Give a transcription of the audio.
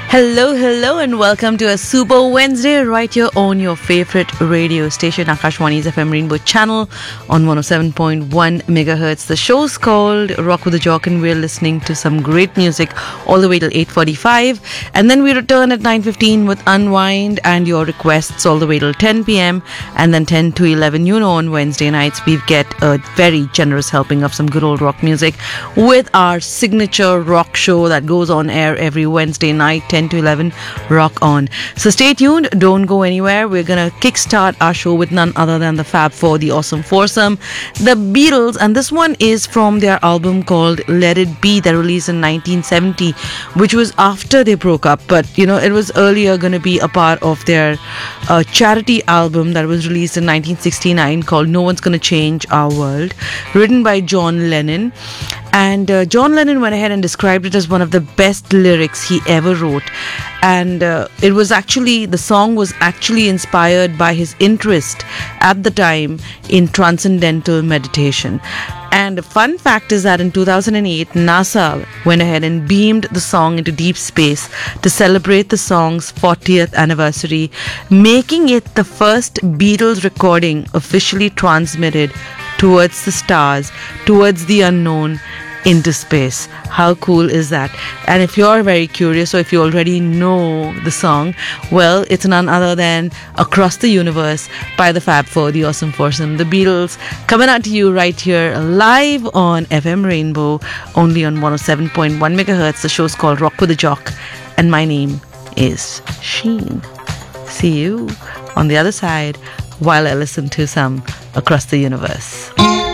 Hello, and welcome to a Super Wednesday right here on your favorite radio station, Akashwani's FM Rainbow channel on 107.1 megahertz. The show's called Rock with the Jock, and we're listening to some great music all the way till 8:45, and then we return at 9:15 with Unwind and your requests all the way till 10 p.m. and then 10 to 11. You know, on Wednesday nights we get a very generous helping of some good old rock music with our signature rock show that goes on air every Wednesday night, 10 to 11, Rock On. So stay tuned, don't go anywhere. We're gonna kickstart our show with none other than the Fab Four, the Awesome Foursome, the Beatles, and this one is from their album called Let It Be that released in 1970, which was after they broke up, but you know, it was earlier gonna be a part of their charity album that was released in 1969 called No One's Gonna Change Our World, written by John Lennon. And John Lennon went ahead and described it as one of the best lyrics he ever wrote. And the song was actually inspired by his interest at the time in transcendental meditation. And the fun fact is that in 2008, NASA went ahead and beamed the song into deep space to celebrate the song's 40th anniversary, making it the first Beatles recording officially transmitted towards the stars, towards the unknown, into space. How cool is that? And if you're very curious, or if you already know the song, well, it's none other than Across the Universe by the Fab Four, the Awesome Foursome, the Beatles, coming out to you right here live on FM Rainbow, only on 107.1 megahertz. The show's called Rock with the Jock, and my name is Sheen. See you on the other side while I listen to some Across the Universe.